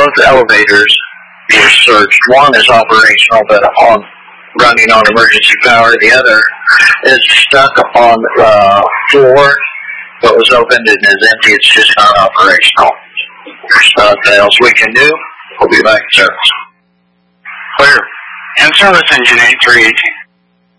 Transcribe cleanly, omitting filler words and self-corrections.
both elevators were searched. One is operational, but running on emergency power. The other is stuck on the floor, but was opened and is empty. It's just not operational. Nothing else we can do. We'll be back in service. Clear. In service, engine 8318.